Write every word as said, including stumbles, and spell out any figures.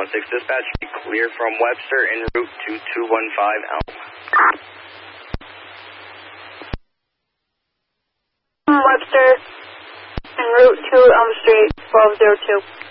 one six dispatch, be clear from Webster en route to two one five Elm. Webster en route to Elm Street, twelve oh two.